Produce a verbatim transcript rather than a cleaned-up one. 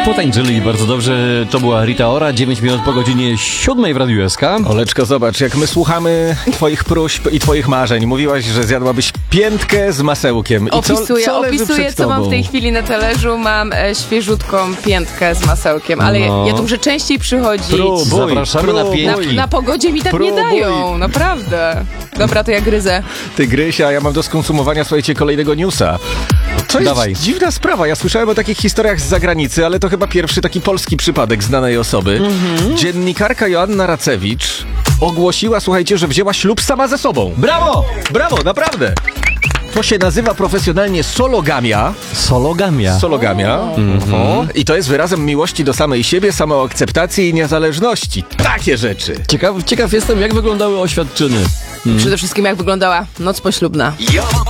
Potańczyli bardzo dobrze, to była Rita Ora, dziewięć minut po godzinie siódmej w Radiu S K. Oleczko, zobacz, jak my słuchamy twoich próśb i twoich marzeń. Mówiłaś, że zjadłabyś piętkę z masełkiem. I Opisuję, co, co leży opisuję przed co mam tobą? w tej chwili na talerzu. Mam e, świeżutką piętkę z masełkiem, ale No. ja, ja tu muszę częściej przychodzić. Próbuj, Zapraszamy na próbuj. Na, piętki. na pogodzie mi tak Próbuj. nie dają, naprawdę. Dobra, to ja gryzę. Ty Grysia, ja mam do skonsumowania, słuchajcie, kolejnego newsa. To jest Dawaj. dziwna sprawa. Ja słyszałem o takich historiach z zagranicy, ale to chyba pierwszy taki polski przypadek znanej osoby. Mhm. Dziennikarka Joanna Racewicz ogłosiła, słuchajcie, że wzięła ślub sama ze sobą. Brawo! Brawo, naprawdę! To się nazywa profesjonalnie sologamia. Sologamia. Sologamia. O, I to jest wyrazem miłości do samej siebie, samoakceptacji i niezależności. Takie rzeczy. Ciekaw, ciekaw jestem, jak wyglądały oświadczyny. Przede wszystkim jak wyglądała noc poślubna.